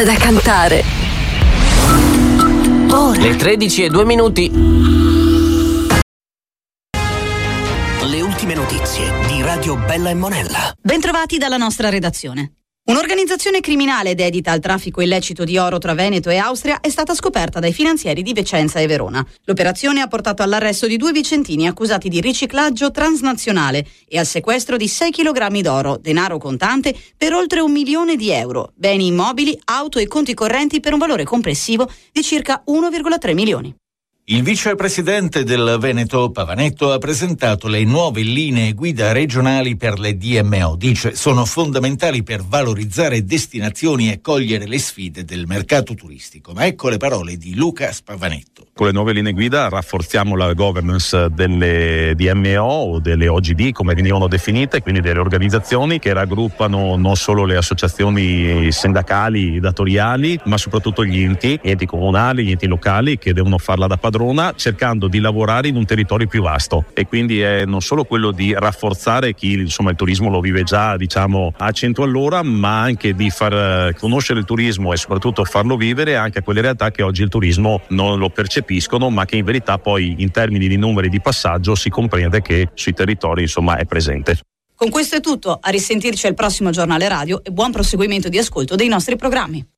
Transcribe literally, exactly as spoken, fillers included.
da cantare. Ora. Le tredici e due minuti. Le ultime notizie di Radio Bella e Monella. Bentrovati dalla nostra redazione. Un'organizzazione criminale dedita al traffico illecito di oro tra Veneto e Austria è stata scoperta dai finanzieri di Vicenza e Verona. L'operazione ha portato all'arresto di due vicentini accusati di riciclaggio transnazionale e al sequestro di sei chilogrammi d'oro, denaro contante per oltre un milione di euro, beni immobili, auto e conti correnti per un valore complessivo di circa uno virgola tre milioni. Il vicepresidente del Veneto, Pavanetto, ha presentato le nuove linee guida regionali per le D M O. Dice sono fondamentali per valorizzare destinazioni e cogliere le sfide del mercato turistico. Ma ecco le parole di Luca Pavanetto. Con le nuove linee guida rafforziamo la governance delle D M O o delle O G D, come venivano definite, quindi delle organizzazioni che raggruppano non solo le associazioni sindacali, datoriali, ma soprattutto gli enti, enti comunali, gli enti locali che devono farla da padrona, cercando di lavorare in un territorio più vasto. E quindi è non solo quello di rafforzare chi insomma il turismo lo vive già diciamo a cento all'ora, ma anche di far conoscere il turismo e soprattutto farlo vivere anche a quelle realtà che oggi il turismo non lo percepiscono, ma che in verità poi in termini di numeri di passaggio si comprende che sui territori insomma è presente. Con questo è tutto, a risentirci al prossimo giornale radio e buon proseguimento di ascolto dei nostri programmi.